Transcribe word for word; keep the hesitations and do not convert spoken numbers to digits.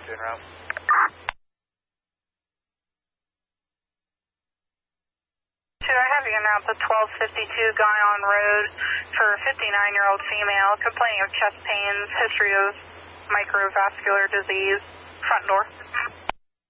Roger, en route. Should I have you now to twelve fifty-two Guyon Road for a fifty-nine-year-old female complaining of chest pains, history of microvascular disease, front door.